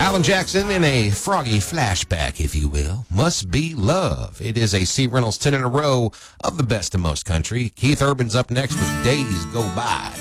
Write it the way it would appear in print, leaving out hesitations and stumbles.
Alan Jackson in a froggy flashback, if you will. Must Be Love. It is a C. Reynolds 10 in a row of the best of most country. Keith Urban's up next with Days Go By.